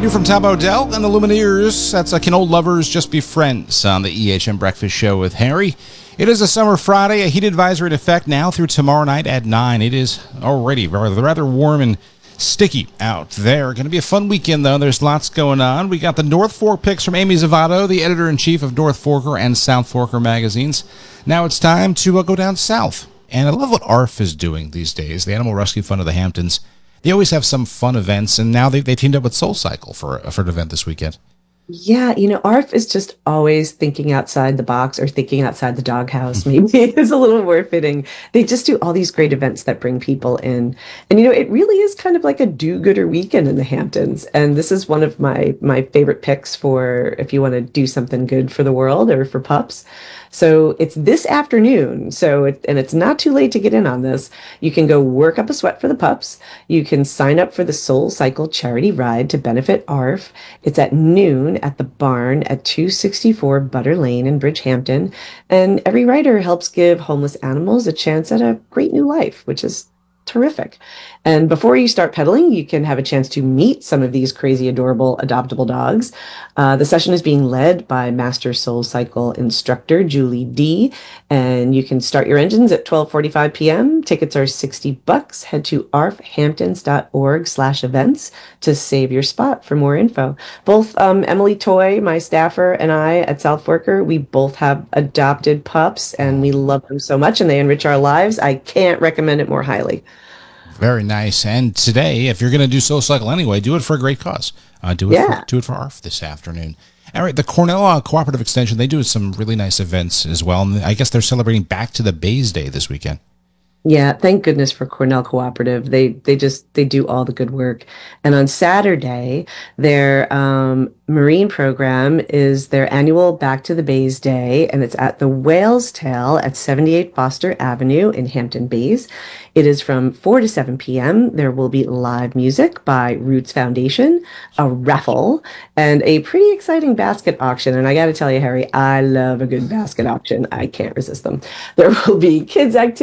You're from Tom O'Dell and the Lumineers. That's Can Old Lovers Just Be Friends on the EHM Breakfast Show with Harry. It is a summer Friday, a heat advisory in effect now through tomorrow night at 9. It is already rather warm and sticky out there. Going to be a fun weekend, though. There's lots going on. We got the North Fork picks from Amy Zavato, the editor-in-chief of North Forker and South Forker magazines. Now it's time to go down south. And I love what ARF is doing these days, the Animal Rescue Fund of the Hamptons. They always have some fun events, and now they teamed up with SoulCycle for an event this weekend. Yeah, ARF is just always thinking outside the box or thinking outside the doghouse, maybe is a little more fitting. They just do all these great events that bring people in. And, it really is kind of like a do-gooder weekend in the Hamptons. And this is one of my favorite picks for if you want to do something good for the world or for pups. So it's this afternoon. And it's not too late to get in on this. You can go work up a sweat for the pups. You can sign up for the SoulCycle charity ride to benefit ARF. It's at noon at the barn at 264 Butter Lane in Bridgehampton. And every rider helps give homeless animals a chance at a great new life, which is terrific. And before you start pedaling, you can have a chance to meet some of these crazy, adorable, adoptable dogs. The session is being led by Master SoulCycle instructor Julie D. And you can start your engines at 12:45 p.m. Tickets are $60. Head to arfhamptons.org/events to save your spot for more info. Both Emily Toy, my staffer, and I at South Forker, we both have adopted pups, and we love them so much, and they enrich our lives. I can't recommend it more highly. Very nice. And today, if you're going to do SoulCycle anyway, do it for a great cause. Do it for ARF this afternoon. All right, the Cornell Cooperative Extension, they do some really nice events as well. And I guess they're celebrating Back to the Bays Day this weekend. Yeah, thank goodness for Cornell Cooperative. They do all the good work. And on Saturday, their marine program is their annual Back to the Bays Day, and it's at the Whale's Tail at 78 Foster Avenue in Hampton Bays. It is from 4 to 7 p.m. There will be live music by Roots Foundation, a raffle, and a pretty exciting basket auction. And I got to tell you, Harry, I love a good basket auction. I can't resist them. There will be kids' activities.